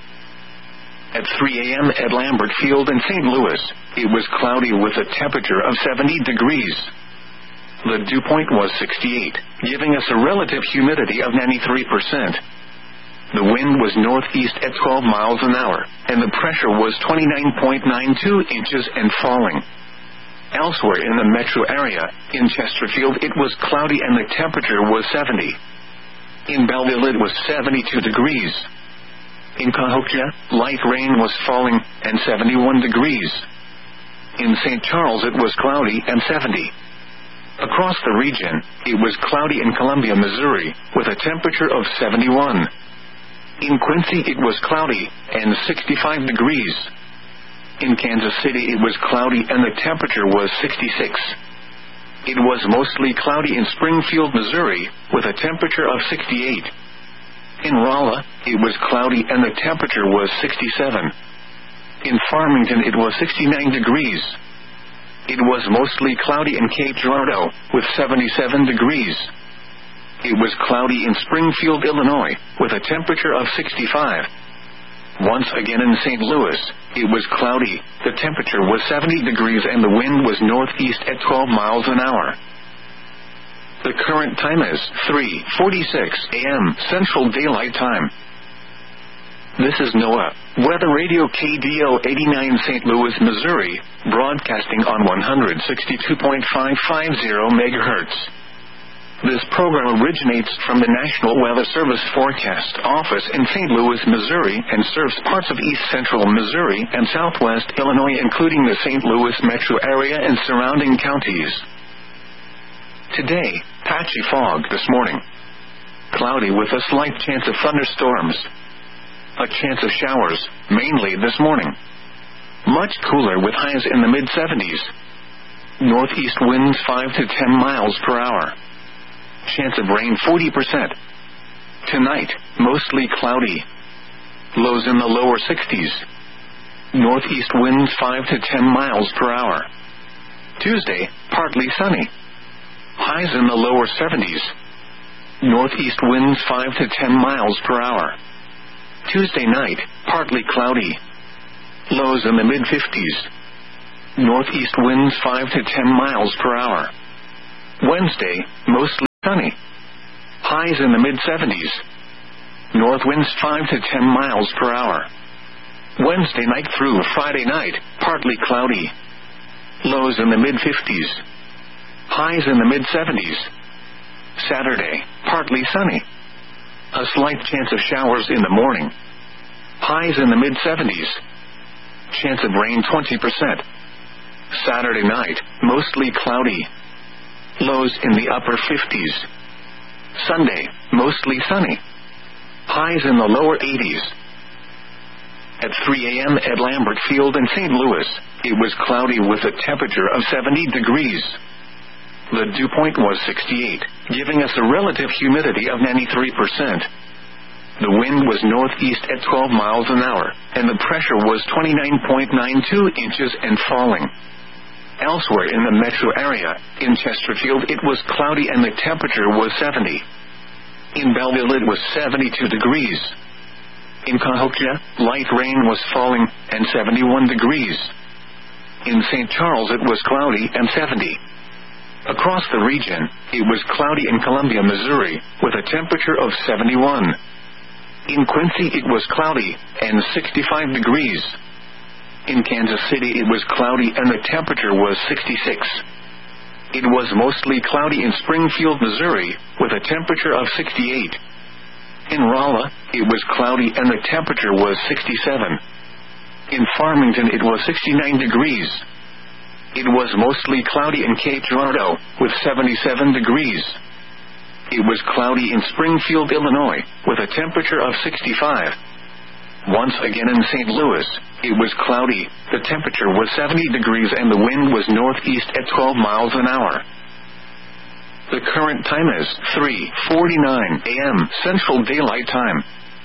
A: At 3 a.m. at Lambert Field in St. Louis, it was cloudy with a temperature of 70 degrees. The dew point was 68, giving us a relative humidity of 93%. The wind was northeast at 12 miles an hour, and the pressure was 29.92 inches and falling. Elsewhere in the metro area, in Chesterfield, it was cloudy and the temperature was 70. In Belleville, it was 72 degrees. In Cahokia, light rain was falling and 71 degrees. In St. Charles, it was cloudy and 70. Across the region, it was cloudy in Columbia, Missouri, with a temperature of 71. In Quincy, it was cloudy and 65 degrees. In Kansas City, it was cloudy and the temperature was 66. It was mostly cloudy in Springfield, Missouri, with a temperature of 68. In Rolla, it was cloudy and the temperature was 67. In Farmington, it was 69 degrees. It was mostly cloudy in Cape Girardeau, with 77 degrees. It was cloudy in Springfield, Illinois, with a temperature of 65. Once again in St. Louis, it was cloudy, the temperature was 70 degrees and the wind was northeast at 12 miles an hour. The current time is 3:46 a.m. Central Daylight Time. This is NOAA Weather Radio KDO 89 St. Louis, Missouri, broadcasting on 162.550 MHz. This program originates from the National Weather Service Forecast Office in St. Louis, Missouri, and serves parts of east central Missouri and southwest Illinois, including the St. Louis metro area and surrounding counties. Today, patchy fog this morning. Cloudy with a slight chance of thunderstorms. A chance of showers, mainly this morning. Much cooler with highs in the mid-70s. Northeast winds 5 to 10 miles per hour. Chance of rain 40%. Tonight, mostly cloudy. Lows in the lower 60s. Northeast winds 5 to 10 miles per hour. Tuesday, partly sunny. Highs in the lower 70s. Northeast winds 5 to 10 miles per hour. Tuesday night, partly cloudy. Lows in the mid-50s. Northeast winds 5 to 10 miles per hour. Wednesday, mostly sunny. Highs in the mid-70s. North winds 5 to 10 miles per hour. Wednesday night through Friday night, partly cloudy. Lows in the mid-50s. Highs in the mid-70s. Saturday, partly sunny. A slight chance of showers in the morning. Highs in the mid-70s. Chance of rain 20%. Saturday night, mostly cloudy. Lows in the upper 50s. Sunday, mostly sunny. Highs in the lower 80s. At 3 a.m. at Lambert Field in St. Louis, it was cloudy with a temperature of 70 degrees. The dew point was 68, giving us a relative humidity of 93%. The wind was northeast at 12 miles an hour, and the pressure was 29.92 inches and falling. Elsewhere in the metro area, in Chesterfield it was cloudy and the temperature was 70. In Belleville it was 72 degrees. In Cahokia, light rain was falling and 71 degrees. In St. Charles it was cloudy and 70. Across the region, it was cloudy in Columbia, Missouri, with a temperature of 71. In Quincy it was cloudy and 65 degrees. In Kansas City it was cloudy and the temperature was 66. It was mostly cloudy in Springfield, Missouri, with a temperature of 68. In Rolla, it was cloudy and the temperature was 67. In Farmington it was 69 degrees. It was mostly cloudy in Cape Girardeau, with 77 degrees. It was cloudy in Springfield, Illinois, with a temperature of 65. Once again in St. Louis, it was cloudy, the temperature was 70 degrees and the wind was northeast at 12 miles an hour. The current time is 3:49 a.m. Central Daylight Time.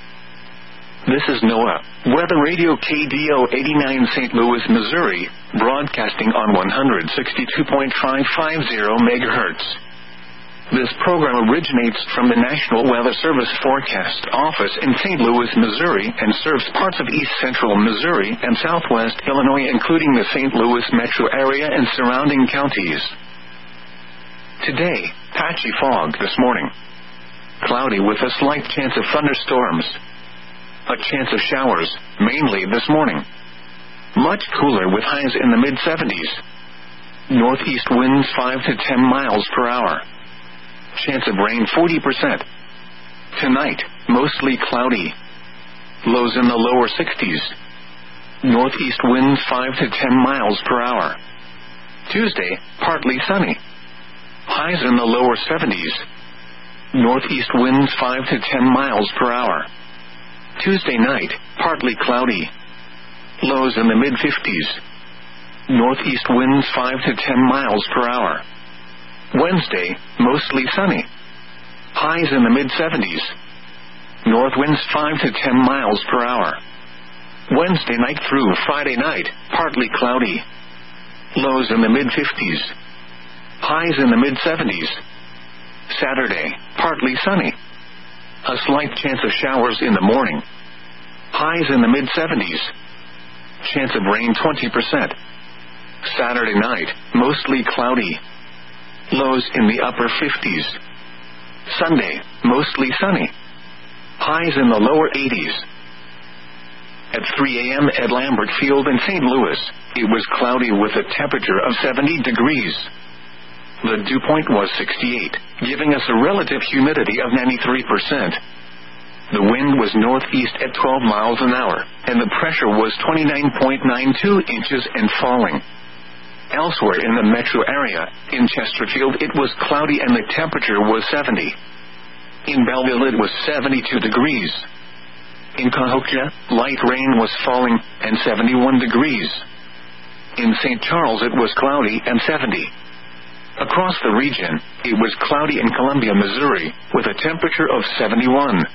A: This is NOAA, Weather Radio KDO 89 St. Louis, Missouri, broadcasting on 162.550 MHz. This program originates from the National Weather Service Forecast Office in St. Louis, Missouri, and serves parts of east central Missouri and southwest Illinois, including the St. Louis metro area and surrounding counties. Today, patchy fog this morning. Cloudy with a slight chance of thunderstorms. A chance of showers, mainly this morning. Much cooler with highs in the mid-70s. Northeast winds 5 to 10 miles per hour. Chance of rain 40%. Tonight, mostly cloudy. Lows in the lower 60s. Northeast winds 5 to 10 miles per hour. Tuesday, partly sunny. Highs in the lower 70s. Northeast winds 5 to 10 miles per hour. Tuesday night, partly cloudy. Lows in the mid-50s. Northeast winds 5 to 10 miles per hour. Wednesday, mostly sunny. Highs in the mid-70s. North winds 5 to 10 miles per hour. Wednesday night through Friday night, partly cloudy. Lows in the mid-50s. Highs in the mid-70s. Saturday, partly sunny. A slight chance of showers in the morning. Highs in the mid-70s. Chance of rain 20%. Saturday night, mostly cloudy. Lows in the upper 50s. Sunday, mostly sunny. Highs in the lower 80s. At 3 a.m. at Lambert Field in St. Louis, it was cloudy with a temperature of 70 degrees. The dew point was 68, giving us a relative humidity of 93%. The wind was northeast at 12 miles an hour, and the pressure was 29.92 inches and falling. Elsewhere in the metro area, in Chesterfield it was cloudy and the temperature was 70. In Belleville it was 72 degrees. In Cahokia, light rain was falling and 71 degrees. In St. Charles it was cloudy and 70. Across the region, it was cloudy in Columbia, Missouri, with a temperature of 71.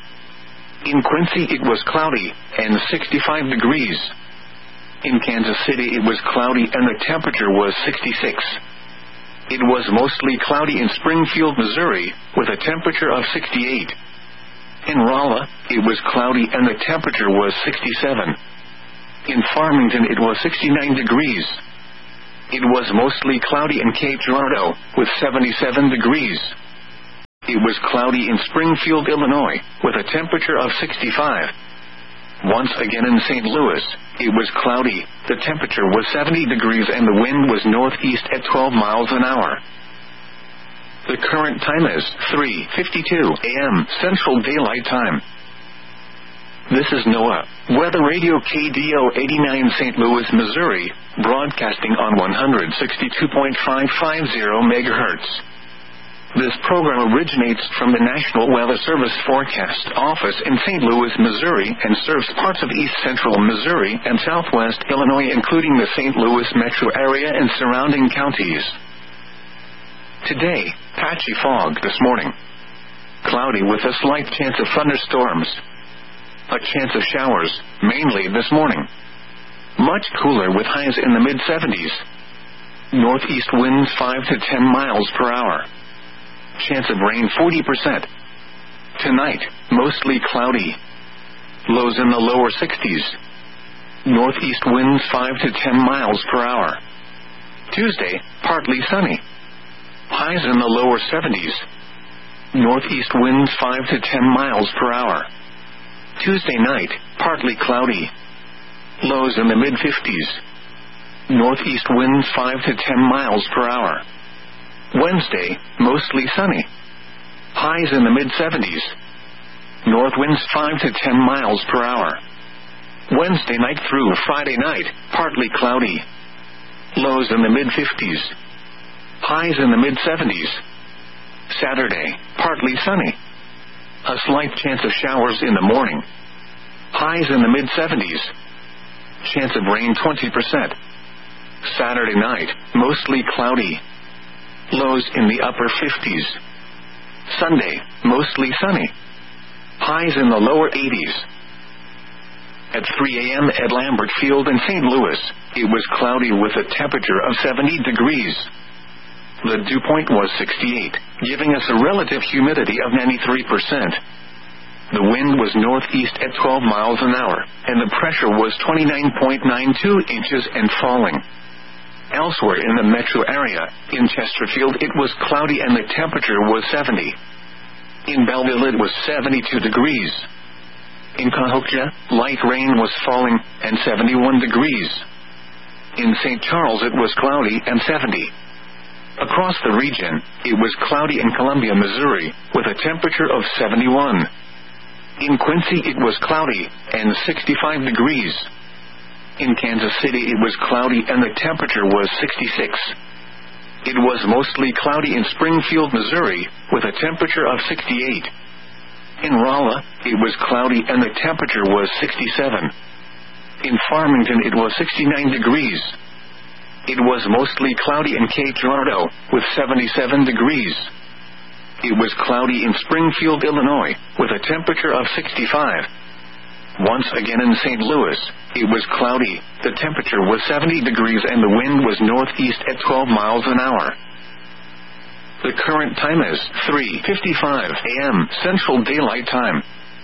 A: In Quincy it was cloudy and 65 degrees. In Kansas City it was cloudy and the temperature was 66. It was mostly cloudy in Springfield, Missouri, with a temperature of 68. In Rolla, it was cloudy and the temperature was 67. In Farmington it was 69 degrees. It was mostly cloudy in Cape Girardeau, with 77 degrees. It was cloudy in Springfield, Illinois, with a temperature of 65. Once again in St. Louis, it was cloudy, the temperature was 70 degrees and the wind was northeast at 12 miles an hour. The current time is 3:52 a.m. Central Daylight Time. This is NOAA Weather Radio KDO 89 St. Louis, Missouri, broadcasting on 162.550 MHz. This program originates from the National Weather Service Forecast Office in St. Louis, Missouri, and serves parts of east central Missouri and southwest Illinois, including the St. Louis metro area and surrounding counties. Today, patchy fog this morning. Cloudy with a slight chance of thunderstorms. A chance of showers, mainly this morning. Much cooler with highs in the mid-70s. Northeast winds 5 to 10 miles per hour. Chance of rain 40%. Tonight, mostly cloudy. Lows in the lower 60s. Northeast winds 5 to 10 miles per hour. Tuesday, partly sunny. Highs in the lower 70s. Northeast winds 5 to 10 miles per hour. Tuesday night, partly cloudy. Lows in the mid-50s. Northeast winds 5 to 10 miles per hour. Wednesday, mostly sunny. Highs in the mid-70s. North winds 5 to 10 miles per hour. Wednesday night through Friday night, partly cloudy. Lows in the mid-50s. Highs in the mid-70s. Saturday, partly sunny. A slight chance of showers in the morning. Highs in the mid-70s. Chance of rain 20%. Saturday night, mostly cloudy. Lows in the upper 50s. Sunday, mostly sunny. Highs in the lower 80s. At 3 a.m. at Lambert Field in St. Louis, it was cloudy with a temperature of 70 degrees. The dew point was 68, giving us a relative humidity of 93%. The wind was northeast at 12 miles an hour, and the pressure was 29.92 inches and falling. Elsewhere in the metro area, in Chesterfield it was cloudy and the temperature was 70. In Belleville it was 72 degrees. In Cahokia, light rain was falling, and 71 degrees. In St. Charles it was cloudy and 70. Across the region, it was cloudy in Columbia, Missouri, with a temperature of 71. In Quincy it was cloudy, and 65 degrees. In Kansas City it was cloudy and the temperature was 66. It was mostly cloudy in Springfield, Missouri, with a temperature of 68. In Rolla, it was cloudy and the temperature was 67. In Farmington it was 69 degrees. It was mostly cloudy in Cape Girardeau, with 77 degrees. It was cloudy in Springfield, Illinois, with a temperature of 65. Once again in St. Louis, it was cloudy, the temperature was 70 degrees and the wind was northeast at 12 miles an hour. The current time is 3:55 a.m. Central Daylight Time.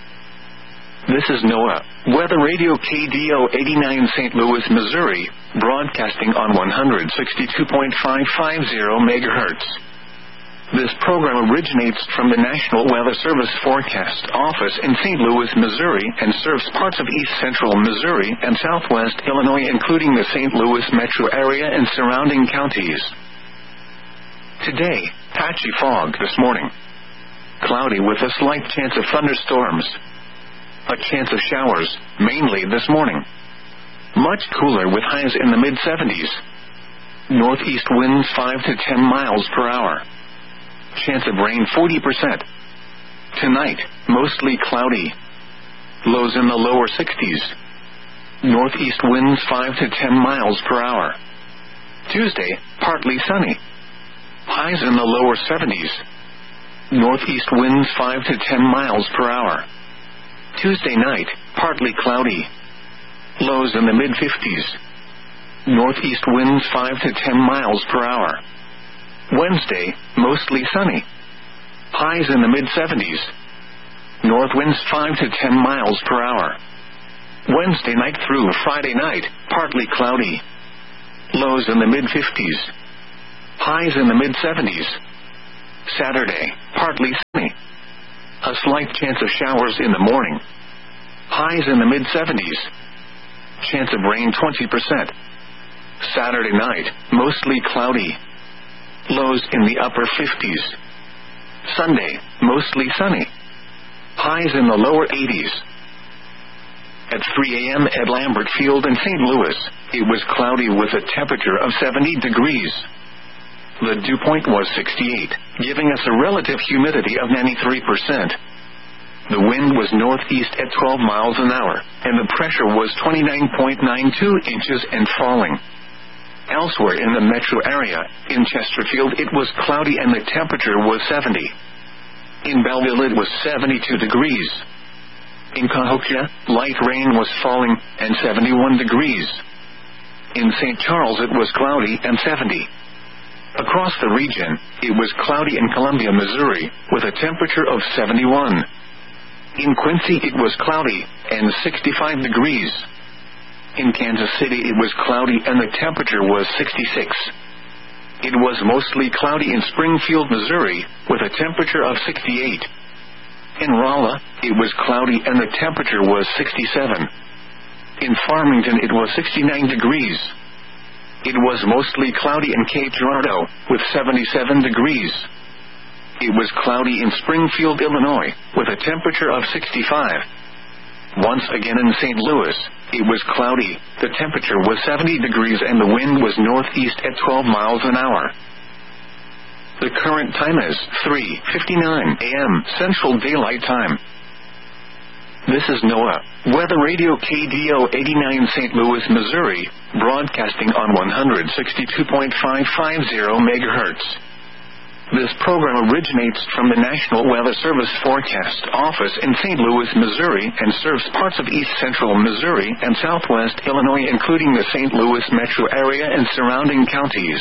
A: This is NOAA Weather Radio KDO 89 St. Louis, Missouri, broadcasting on 162.550 MHz. This program originates from the National Weather Service Forecast Office in St. Louis, Missouri, and serves parts of east central Missouri and southwest Illinois, including the St. Louis metro area and surrounding counties. Today, patchy fog this morning. Cloudy with a slight chance of thunderstorms. A chance of showers, mainly this morning. Much cooler with highs in the mid-70s. Northeast winds 5 to 10 miles per hour. Chance of rain 40%. Tonight, mostly cloudy. Lows in the lower 60s. Northeast winds 5 to 10 miles per hour. Tuesday, partly sunny. Highs in the lower 70s. Northeast winds 5 to 10 miles per hour. Tuesday night, partly cloudy. Lows in the mid-50s. Northeast winds 5 to 10 miles per hour. Wednesday, mostly sunny. Highs in the mid-70s. North winds 5 to 10 miles per hour. Wednesday night through Friday night, partly cloudy. lows in the mid-50s. Highs in the mid-70s. Saturday, partly sunny. A slight chance of showers in the morning. Highs in the mid-70s. Chance of rain 20%. Saturday night, mostly cloudy. Lows in the upper 50s. Sunday, mostly sunny. Highs in the lower 80s. At 3 a.m. at Lambert Field in St. Louis, it was cloudy with a temperature of 70 degrees. The dew point was 68, giving us a relative humidity of 93%. The wind was northeast at 12 miles an hour, and the pressure was 29.92 inches and falling. Elsewhere in the metro area, in Chesterfield it was cloudy and the temperature was 70. In Belleville it was 72 degrees. In Cahokia, light rain was falling and 71 degrees. In St. Charles it was cloudy and 70. Across the region, it was cloudy in Columbia, Missouri, with a temperature of 71. In Quincy it was cloudy and 65 degrees. In Kansas City it was cloudy and the temperature was 66. It was mostly cloudy in Springfield, Missouri, with a temperature of 68. In Rolla, it was cloudy and the temperature was 67. In Farmington it was 69 degrees. It was mostly cloudy in Cape Girardeau, with 77 degrees. It was cloudy in Springfield, Illinois, with a temperature of 65. Once again in St. Louis, it was cloudy, the temperature was 70 degrees and the wind was northeast at 12 miles an hour. The current time is 3:59 a.m. Central Daylight Time. This is NOAA, Weather Radio KDO 89 St. Louis, Missouri, broadcasting on 162.550 MHz. This program originates from the National Weather Service Forecast Office in St. Louis, Missouri, and serves parts of east central Missouri and southwest Illinois, including the St. Louis metro area and surrounding counties.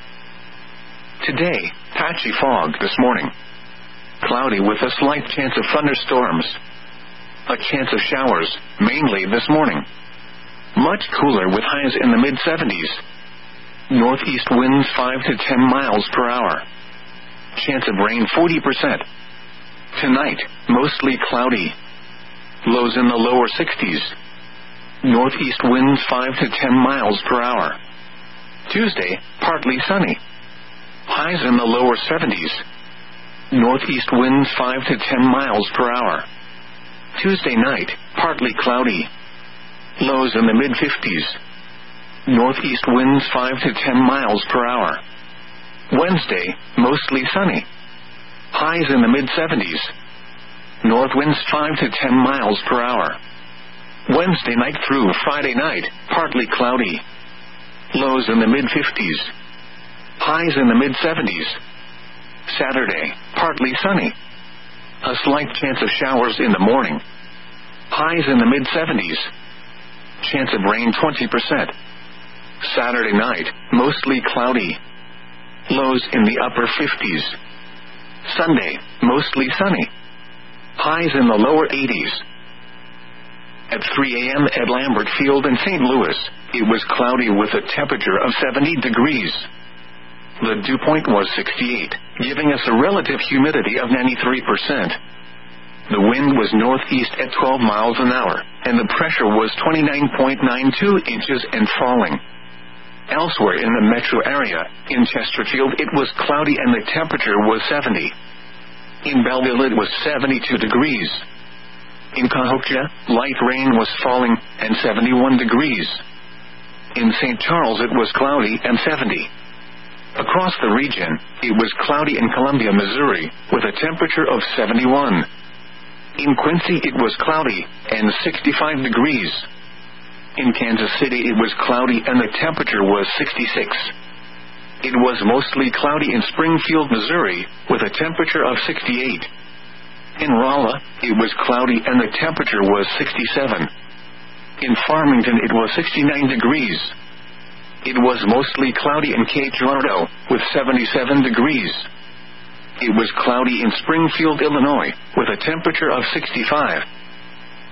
A: Today, patchy fog this morning. Cloudy with a slight chance of thunderstorms. A chance of showers, mainly this morning. Much cooler with highs in the mid-70s. Northeast winds 5 to 10 miles per hour. Chance of rain 40%. Tonight, mostly cloudy. Lows in the lower 60s. Northeast winds 5 to 10 miles per hour. Tuesday, partly sunny. Highs in the lower 70s. Northeast winds 5 to 10 miles per hour. Tuesday night, partly cloudy. Lows in the mid-50s. Northeast winds 5 to 10 miles per hour. Wednesday, mostly sunny. Highs in the mid-70s. North winds 5 to 10 miles per hour. Wednesday night through Friday night, partly cloudy. Lows in the mid-50s. Highs in the mid-70s. Saturday, partly sunny. A slight chance of showers in the morning. Highs in the mid-70s. Chance of rain 20%. Saturday night, mostly cloudy. Lows in the upper 50s. Sunday, mostly sunny. Highs in the lower 80s. At 3 a.m. at Lambert Field in St. Louis, it was cloudy with a temperature of 70 degrees. The dew point was 68, giving us a relative humidity of 93%. The wind was northeast at 12 miles an hour, and the pressure was 29.92 inches and falling. Elsewhere in the metro area, in Chesterfield it was cloudy and the temperature was 70. In Belleville it was 72 degrees. In Cahokia, light rain was falling and 71 degrees. In St. Charles it was cloudy and 70. Across the region, it was cloudy in Columbia, Missouri, with a temperature of 71. In Quincy it was cloudy and 65 degrees. In Kansas City it was cloudy and the temperature was 66. It was mostly cloudy in Springfield, Missouri, with a temperature of 68. In Rolla, it was cloudy and the temperature was 67. In Farmington it was 69 degrees. It was mostly cloudy in Cape Girardeau, with 77 degrees. It was cloudy in Springfield, Illinois, with a temperature of 65.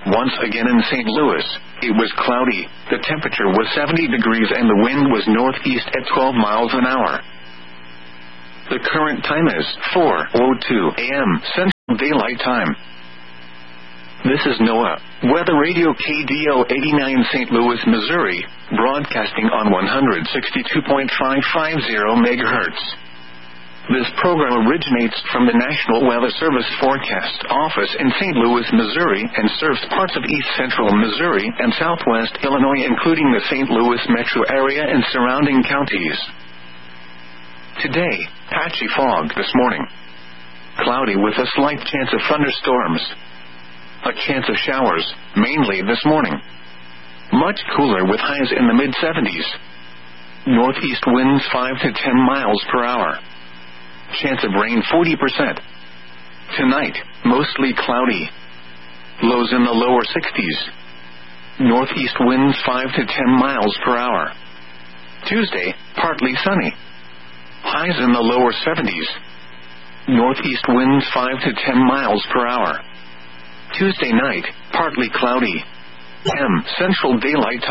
A: Once again in St. Louis, it was cloudy, the temperature was 70 degrees and the wind was northeast at 12 miles an hour. The current time is 4:02 a.m. Central Daylight Time. This is NOAA Weather Radio KDO 89 St. Louis, Missouri, broadcasting on 162.550 MHz. This program originates from the National Weather Service Forecast Office in St. Louis, Missouri, and serves parts of east central Missouri and southwest Illinois, including the St. Louis metro area and surrounding counties. Today, patchy fog this morning. Cloudy with a slight chance of thunderstorms. A chance of showers, mainly this morning. Much cooler with highs in the mid-70s. Northeast winds 5 to 10 miles per hour. Chance of rain 40%. Tonight, mostly cloudy. Lows in the lower 60s. Northeast winds 5 to 10 miles per hour. Tuesday, partly sunny. Highs in the lower 70s. Northeast winds 5 to 10 miles per hour. Tuesday night, partly cloudy. Central Daylight Time.